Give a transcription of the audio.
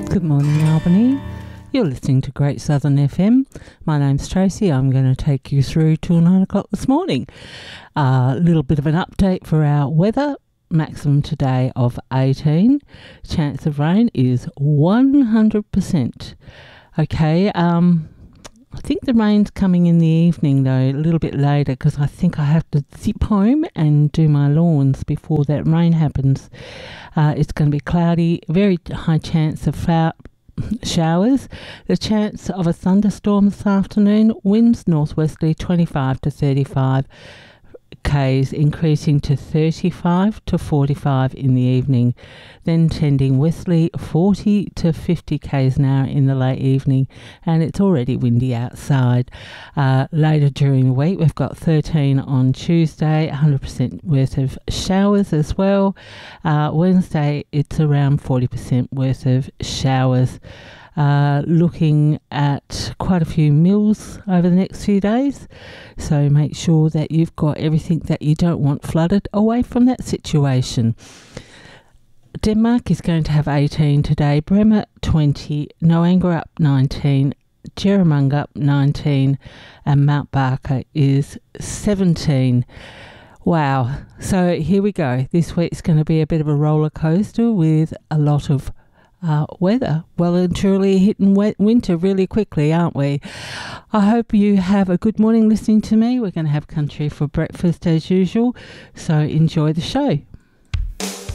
Good morning, Albany. You're listening to Great Southern FM. My name's Tracy. I'm going to take you through till 9 o'clock this morning. A little bit of an update for our weather. Maximum today of 18. Chance of rain is 100%. Okay, I think the rain's coming in the evening though, a little bit later, because I think I have to zip home and do my lawns before that rain happens. It's going to be cloudy, very high chance of showers. The chance of a thunderstorm this afternoon, winds northwesterly 25 to 35 k's, increasing to 35 to 45 in the evening, then tending westerly 40 to 50 k's an hour in the late evening, and it's already windy outside. Later during the week, we've got 13 on Tuesday, 100% worth of showers as well. Wednesday, it's around 40% worth of showers. Looking at quite a few mils over the next few days, so make sure that you've got everything that you don't want flooded away from that situation. Denmark is going to have 18 today, Bremer 20, Noanga up 19, Jerramunga up 19, and Mount Barker is 17. Wow, so here we go. This week's going to be a bit of a roller coaster with a lot of weather. Well and truly hitting winter really quickly, aren't we? I hope you have a good morning listening to me. We're going to have country for breakfast as usual, so enjoy the show.